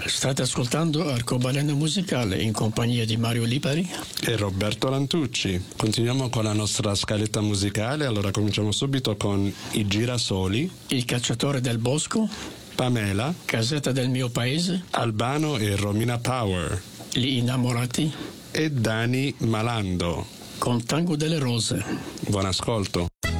State ascoltando Arcobaleno Musicale in compagnia di Mario Lipari e Roberto Lantucci. Continuiamo con la nostra scaletta musicale, allora cominciamo subito con I Girasoli, Il Cacciatore del Bosco, Pamela, Casetta del mio paese, Albano e Romina Power, Gli Innamorati e Dani Malando. con Tango delle Rose. Buon ascolto.